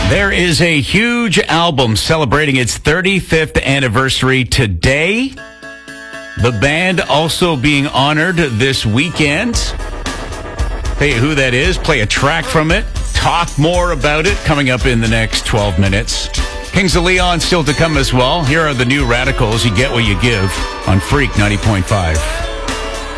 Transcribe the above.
There is a huge album celebrating its 35th anniversary today. The band also being honored this weekend. Tell you who that is, play a track from it, talk more about it coming up in the next 12 minutes. Kings of Leon still to come as well. Here are the New Radicals. You get what you give on Freak 90.5.